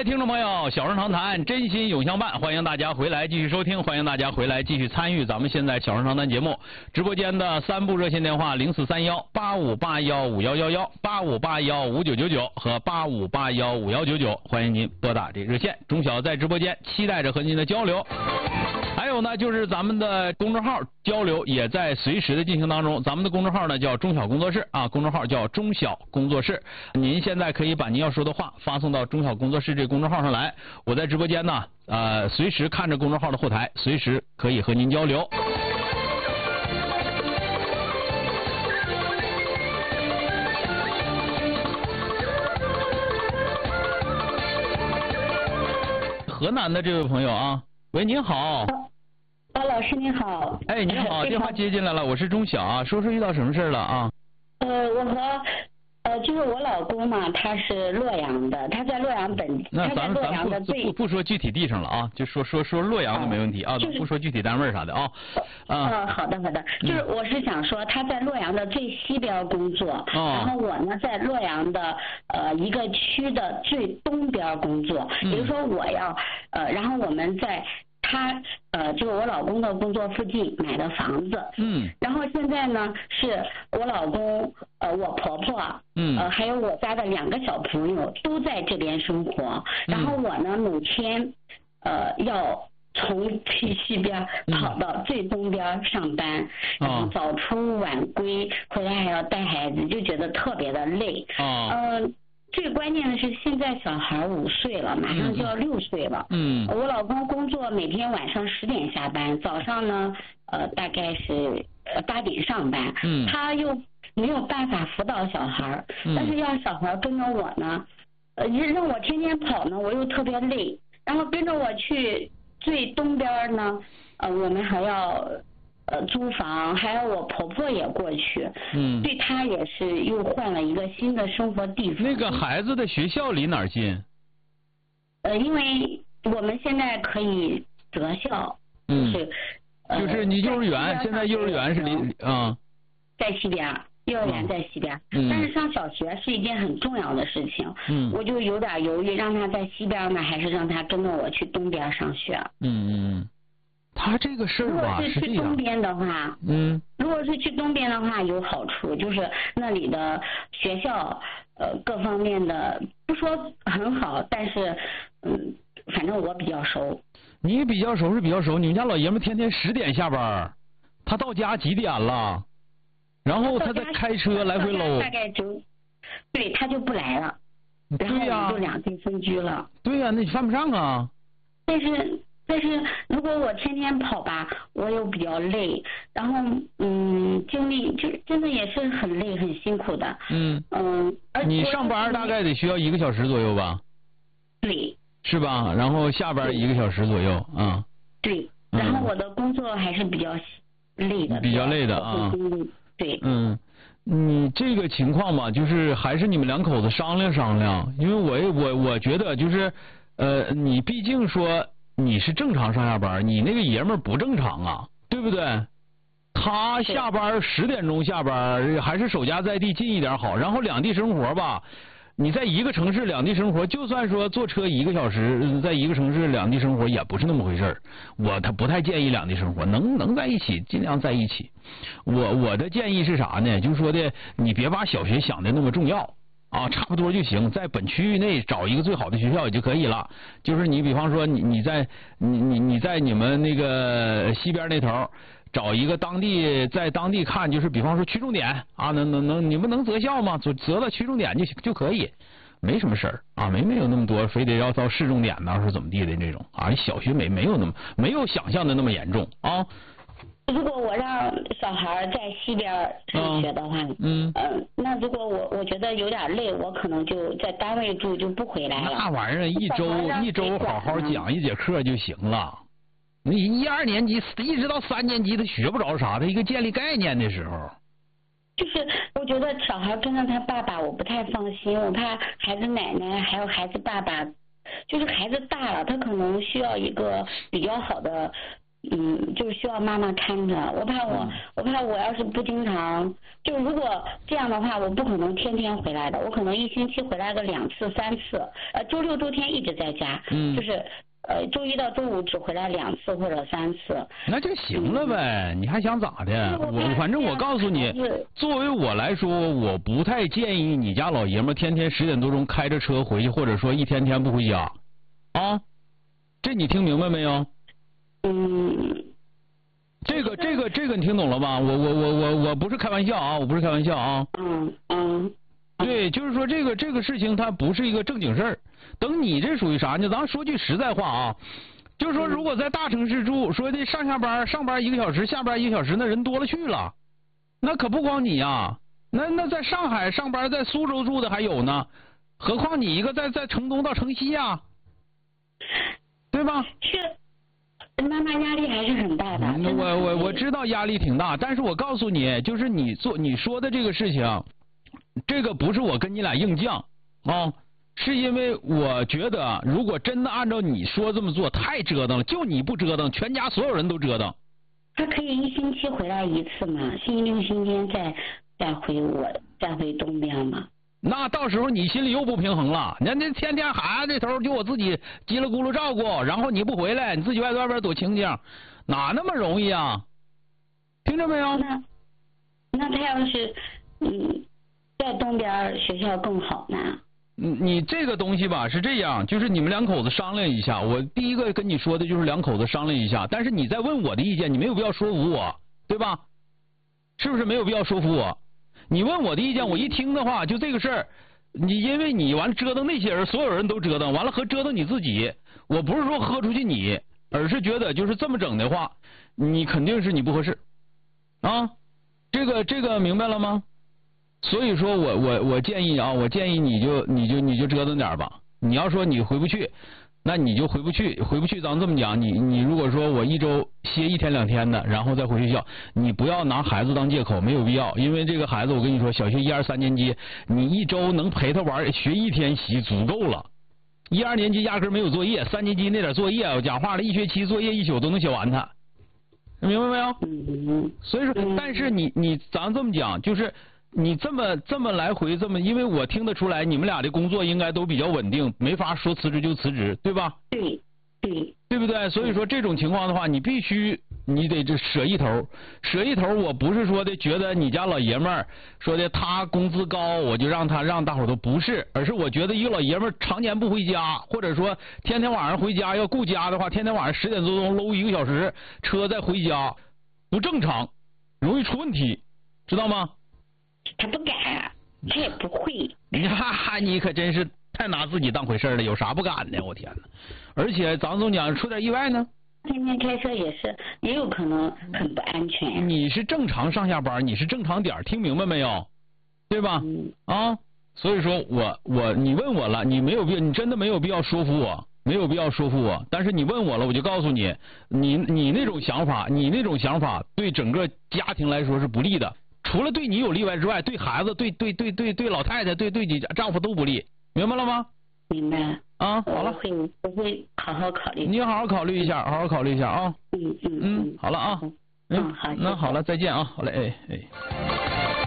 位听众朋友，小声长谈，真心永相伴，欢迎大家回来继续收听，欢迎大家回来继续参与咱们现在小声长谈节目。直播间的3部热线电话：043185815111、85815999和85815199，欢迎您拨打这热线。钟晓在直播间期待着和您的交流。还有呢，就是咱们的公众号交流也在随时的进行当中。咱们的公众号呢叫钟晓工作室啊，公众号叫钟晓工作室。您现在可以把您要说的话发送到钟晓工作室这公众号上来。我在直播间呢，随时看着公众号的后台，随时可以和您交流。河南的这位朋友啊，喂，您好。 老师您好。 哎，您好，电话接进来了，我是钟晓啊，说遇到什么事了啊？ 我和就是我老公嘛，他是洛阳的，他在洛阳那咱不说具体地方了啊，就说洛阳的没问题啊，不说具体单位啥的啊。 好的，就是我是想说他在洛阳的最西边工作，然后我呢在洛阳的一个区的最东边工作，比如说我要然后我们在他就是我老公的工作附近买的房子，然后现在呢是我老公我婆婆还有我家的2个小朋友都在这边生活，然后我呢每天要从最西边跑到最东边上班，然后早出晚归，回来还要带孩子，就觉得特别的累。最关键的是现在小孩5岁了，马上就要6岁了。我老公工作每天晚上10点下班，早上呢大概是8点上班。他又没有办法辅导小孩，但是要小孩跟着我呢，让我天天跑呢，我又特别累。然后跟着我去最东边呢，我们还要租房，还有我婆婆也过去，对他也是又换了一个新的生活地方。 那个孩子的学校离哪儿近？ 因为我们现在可以择校， 就是你幼儿园，现在幼儿园是在西边，幼儿园在西边，但是上小学是一件很重要的事情，我就有点犹豫，让他在西边呢，还是让他跟着我去东边上学。 他这个事儿吧， 如果是去东边的话，如果是去东边的话有好处，就是那里的学校各方面的不说很好，但是反正我比较熟。 你比较熟是比较熟，你们家老爷们天天10点下班，他到家几点了？然后他再开车来回搂。 大概对，他就不来了，然后我们就2地分居了。 对呀，那你犯不上啊。 但是如果我天天跑吧，我又比较累，然后精力就真的也是很累很辛苦的。 你上班大概得需要1个小时左右吧？ 对。是吧？然后下班1个小时左右啊。 对，然后我的工作还是比较累的。 比较累的啊。 对。 你这个情况吧，就是还是你们2口子商量商量，因为我觉得就是你毕竟说你是正常上下班，你那个爷们儿不正常啊，对不对？他下班10点钟下班，还是守家在地近一点好。然后2地生活吧，你在一个城市2地生活，就算说坐车1个小时，在一个城市2地生活也不是那么回事儿。他不太建议2地生活，能在一起尽量在一起。我的建议是啥呢？就是说的，你别把小学想的那么重要。差不多就行，在本区域内找一个最好的学校也就可以了。就是你比方说你在你们那个西边那头找一个在当地看，就是比方说区重点啊，你们能择校吗？择到区重点就可以，没什么事儿啊，没有那么多非得要到市重点呢是怎么地的这种啊。小学没有想象的那么严重啊。 如果我让小孩在西边上学的话，那如果我觉得有点累，我可能就在单位住，就不回来了。 那玩意儿一周好好讲1节课就行了。你1、2年级一直到3年级，他学不着啥，他一个建立概念的时候。 就是我觉得小孩跟着他爸爸，我不太放心，我怕孩子奶奶还有孩子爸爸，就是孩子大了，他可能需要一个比较好的就是需要妈妈看着，我怕我要是不经常，就如果这样的话，我不可能天天回来的，我可能1星期回来个2次3次，周六周天一直在家，就是周一到周五只回来2次或者3次。 那就行了呗，你还想咋的？反正我告诉你，作为我来说，我不太建议你家老爷们天天10点多钟开着车回去，或者说一天天不回家，啊，这你听明白没有？这个你听懂了吧？我不是开玩笑啊，我不是开玩笑啊。对，就是说这个事情它不是一个正经事儿。等你这属于啥呢？咱说句实在话啊，就是说如果在大城市住，说的上班1个小时，下班1个小时，那人多了去了，那可不光你呀，那在上海上班，在苏州住的还有呢，何况你一个在城东到城西呀，对吧？ 是。妈妈压力还是很大的。 我知道压力挺大，但是我告诉你，就是你说的这个事情，这个不是我跟你俩硬犟啊，是因为我觉得如果真的按照你说这么做，太折腾了，就你不折腾，全家所有人都折腾。 他可以1星期回来1次嘛，星期六、星期天再回东边嘛。 那到时候你心里又不平衡了，那天天孩子这头就我自己叽里咕噜照顾，然后你不回来，你自己外边躲清静，哪那么容易啊？听着没有？ 那他要是在东边学校更好呢？ 你这个东西吧是这样，就是你们两口子商量一下。我第一个跟你说的就是两口子商量一下，但是你在问我的意见，你没有必要说服我，对吧？是不是没有必要说服我？你问我的意见，我一听的话，就这个事儿，你因为你完了折腾那些人，所有人都折腾完了和折腾你自己，我不是说喝出去你，而是觉得就是这么整的话，你肯定是你不合适啊，这个明白了吗？所以说我建议啊，我建议你就折腾点吧。你要说你回不去，那你就回不去，咱这么讲，你如果说我1周歇1天2天的，然后再回学校，你不要拿孩子当借口，没有必要。因为这个孩子，我跟你说，小学1、2、3年级，你1周能陪他玩学1天习足够了。1、2年级压根没有作业，3年级那点作业，我讲话了，1学期作业1宿都能写完他，明白没有？所以说，但是咱这么讲，就是你这么来回这么，因为我听得出来，你们俩的工作应该都比较稳定，没法说辞职就辞职，对吧？对不对？所以说这种情况的话，你必须你得这舍一头。我不是说的觉得你家老爷们儿说的他工资高，我就让大伙都不是，而是我觉得一个老爷们儿常年不回家，或者说天天晚上回家要顾家的话，天天晚上10点多钟搂1个小时车再回家，不正常，容易出问题，知道吗？ 他不敢，他也不会。 你可真是太拿自己当回事了，有啥不敢的？我天哪！而且咱总讲出点意外呢， 天天开车也有可能很不安全。 你是正常上下班，你是正常点，听明白没有？对吧？啊，所以说你问我了，你没有必要，你真的没有必要说服我，没有必要说服我。但是你问我了，我就告诉你，你那种想法对整个家庭来说是不利的。除了对你有例外之外，对孩子、对老太太、对你丈夫都不利，明白了吗？ 明白。 啊，好了， 我会好好考虑。 你好好考虑一下啊。好了啊。 好。 那好了，再见啊，好嘞，哎。